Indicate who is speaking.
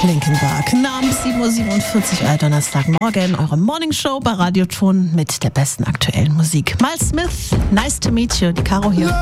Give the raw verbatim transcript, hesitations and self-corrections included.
Speaker 1: Linkin Park. Namens sieben Uhr siebenundvierzig, euer Donnerstagmorgen, eure Morningshow bei Radioton mit der besten aktuellen Musik. Miles Smith, nice to meet you, die Caro hier.